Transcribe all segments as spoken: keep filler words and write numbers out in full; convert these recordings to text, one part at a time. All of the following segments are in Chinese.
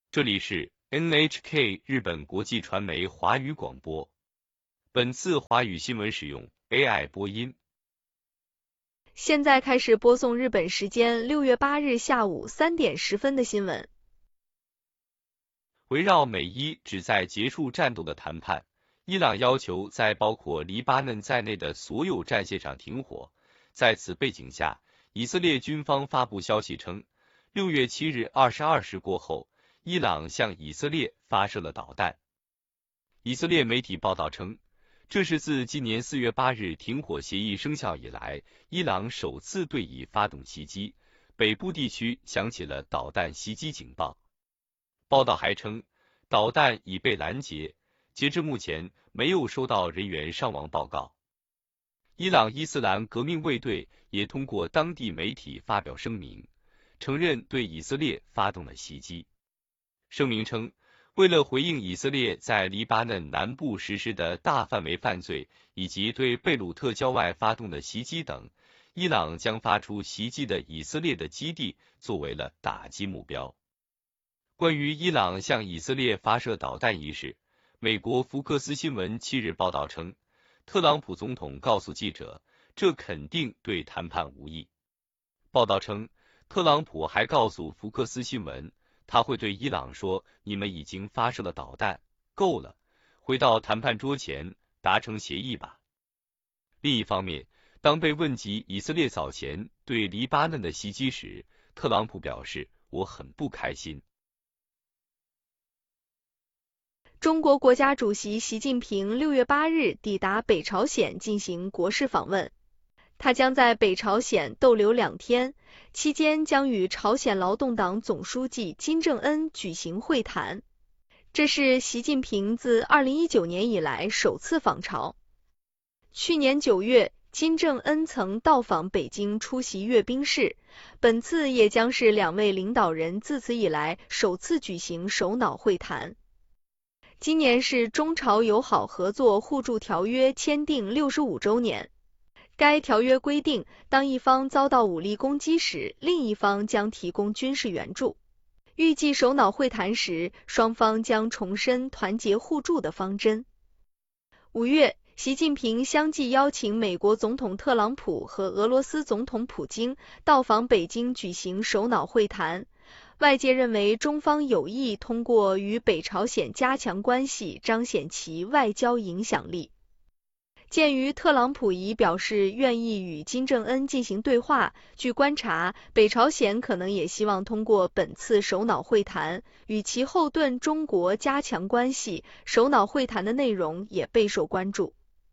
这里是 N H K 日本国际传媒华语广播。本次华语新闻使用 A I 播音。 现在开始播送日本时间六月八日下午三点十分的新闻。 围绕美伊旨在结束战斗的谈判，伊朗要求在包括黎巴嫩在内的所有战线上停火。在此背景下，以色列军方发布消息称，六月七日二十二时过后，伊朗向以色列发射了导弹。以色列媒体报道称，这是自今年四月八日停火协议生效以来，伊朗首次对以发动袭击，北部地区响起了导弹袭击警报。报道还称，导弹已被拦截，截至目前没有收到人员伤亡报告。伊朗伊斯兰革命卫队也通过当地媒体发表声明，承认对以色列发动了袭击。声明称，为了回应以色列在黎巴嫩南部实施的大范围犯罪以及对贝鲁特郊外发动的袭击等，伊朗将发出袭击的以色列的基地作为了打击目标。关于伊朗向以色列发射导弹一事，美国福克斯新闻七日报道称，特朗普总统告诉记者，这肯定对谈判无益。报道称，特朗普还告诉福克斯新闻，他会对伊朗说，你们已经发射了导弹，够了，回到谈判桌前，达成协议吧。另一方面，当被问及以色列早前对黎巴嫩的袭击时，特朗普表示，我很不开心。 中国国家主席习近平六月八日抵达北朝鲜进行国事访问，他将在北朝鲜逗留两天，期间将与朝鲜劳动党总书记金正恩举行会谈。这是习近平自二零一九年以来首次访朝。去年九月，金正恩曾到访北京出席阅兵式，本次也将是两位领导人自此以来首次举行首脑会谈。今年是中朝友好合作互助条约签订六十五周年。该条约规定，当一方遭到武力攻击时，另一方将提供军事援助。预计首脑会谈时，双方将重申团结互助的方针。五月，习近平相继邀请美国总统特朗普和俄罗斯总统普京到访北京举行首脑会谈。外界认为，中方有意通过与北朝鲜加强关系，彰显其外交影响力。鉴于特朗普已表示愿意与金正恩进行对话，据观察，北朝鲜可能也希望通过本次首脑会谈与其后盾中国加强关系。首脑会谈的内容也备受关注。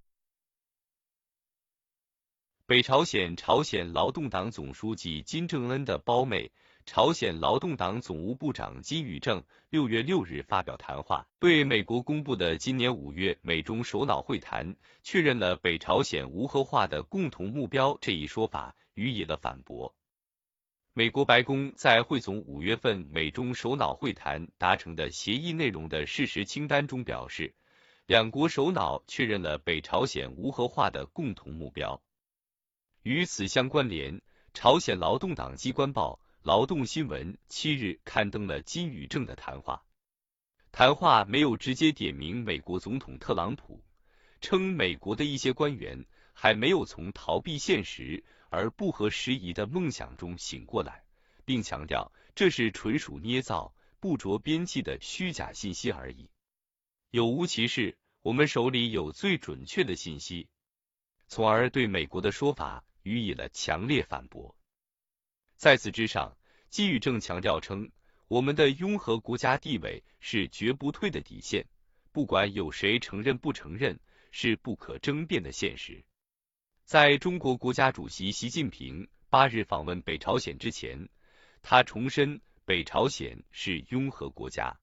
北朝鲜朝鲜劳动党总书记金正恩的胞妹，朝鲜劳动党总务部长金宇正六月六日发表谈话，对美国公布的今年五月美中首脑会谈确认了北朝鲜无核化的共同目标这一说法予以了反驳。美国白宫在汇总五月份美中首脑会谈达成的协议内容的事实清单中表示，两国首脑确认了北朝鲜无核化的共同目标。与此相关联，朝鲜劳动党机关报劳动新闻七日刊登了金宇正的谈话。谈话没有直接点名美国总统特朗普，称美国的一些官员还没有从逃避现实而不合时宜的梦想中醒过来，并强调这是纯属捏造、不着边际的虚假信息而已。有无其事，我们手里有最准确的信息，从而对美国的说法予以了强烈反驳。在此之上，金宇正强调称，我们的拥核国家地位是绝不退的底线，不管有谁承认不承认，是不可争辩的现实。在中国国家主席习近平八日访问北朝鲜之前，他重申北朝鲜是拥核国家。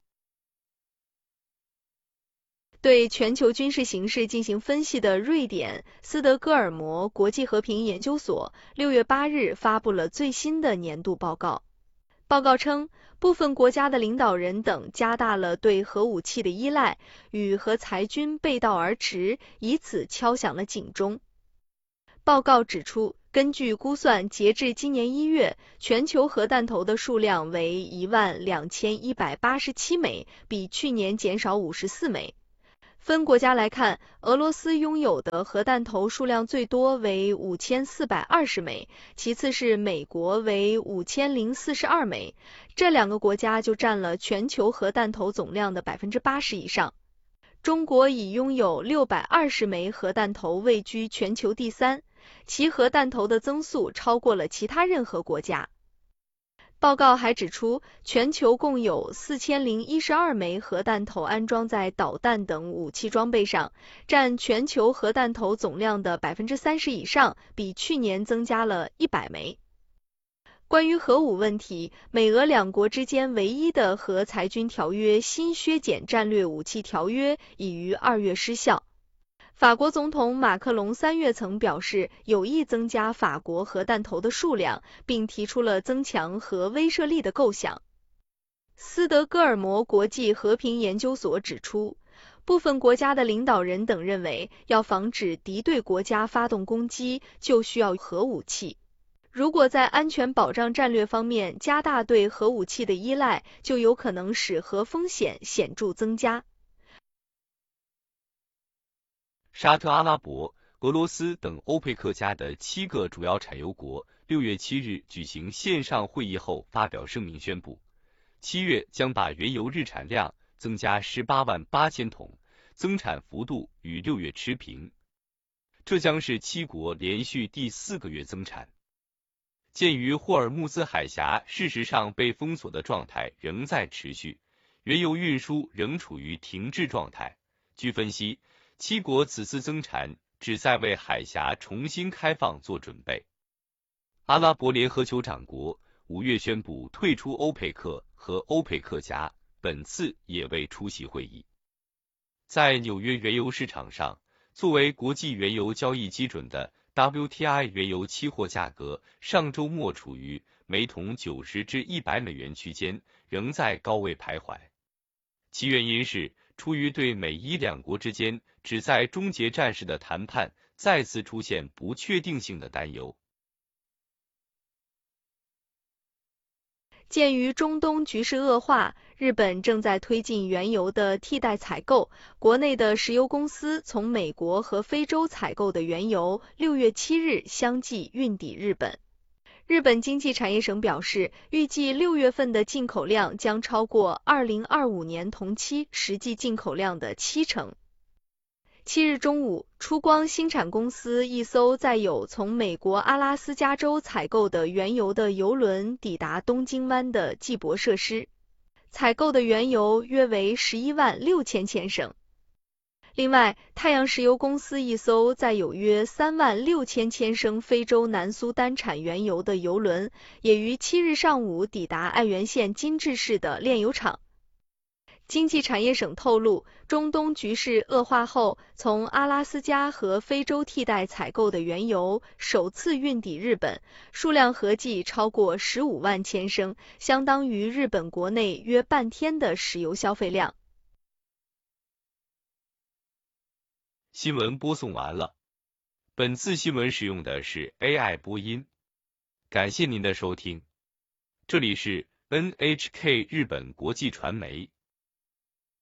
对全球军事形势进行分析的瑞典斯德哥尔摩国际和平研究所六月八日发布了最新的年度报告。报告称，部分国家的领导人等加大了对核武器的依赖，与核裁军背道而驰，以此敲响了警钟。报告指出， 根据估算，截至今年一月，全球核弹头的数量为一万两千一百八十七枚，比去年减少五十四枚。分国家来看，俄罗斯拥有的核弹头数量最多为五千四百二十枚，其次是美国为五千零四十二枚，这两个国家就占了全球核弹头总量的 百分之八十 以上。中国以拥有六百二十枚核弹头位居全球第三，其核弹头的增速超过了其他任何国家。报告还指出，全球共有四千零一十二枚核弹头安装在导弹等武器装备上，占全球核弹头总量的 百分之三十 以上，比去年增加了一百枚。关于核武问题，美俄两国之间唯一的核裁军条约新削减战略武器条约已于二月失效。法国总统马克龙三月曾表示有意增加法国核弹头的数量，并提出了增强核威慑力的构想。斯德哥尔摩国际和平研究所指出，部分国家的领导人等认为，要防止敌对国家发动攻击，就需要核武器。如果在安全保障战略方面加大对核武器的依赖，就有可能使核风险显著增加。 沙特阿拉伯、俄罗斯等欧佩克加的七个主要产油国六月七日举行线上会议后发表声明宣布，七月将把原油日产量增加十八万八千桶，增产幅度与六月持平。这将是七国连续第四个月增产。鉴于霍尔木兹海峡事实上被封锁的状态仍在持续，原油运输仍处于停滞状态。据分析，七国此次增产旨在为海峡重新开放做准备。阿拉伯联合酋长国五月宣布退出欧佩克和欧佩克加，本次也未出席会议。在纽约原油市场上，作为国际原油交易基准的 W T I 原油期货价格上周末处于每桶九十至一百美元区间，仍在高位徘徊。其原因是出于对美伊两国之间旨在终结战事的谈判再次出现不确定性的担忧。 鉴于中东局势恶化，日本正在推进原油的替代采购，国内的石油公司从美国和非洲采购的原油六月七日相继运抵日本。日本经济产业省表示，预计六月份的进口量将超过二零二五年同期实际进口量的七成。七日中午，出光新产公司一艘载有从美国阿拉斯加州采购的原油的油轮抵达东京湾的济泊设施，采购的原油约为十一万六千千升。另外，太阳石油公司一艘载有约三万六千千升非洲南苏丹产原油的油轮，也于七日上午抵达爱媛县金治市的炼油厂。经济产业省透露，中东局势恶化后，从阿拉斯加和非洲替代采购的原油首次运抵日本，数量合计超过十五万千升，相当于日本国内约半天的石油消费量。 新闻播送完了，本次新闻使用的是 A I 播音，感谢您的收听，这里是 N H K 日本国际传媒。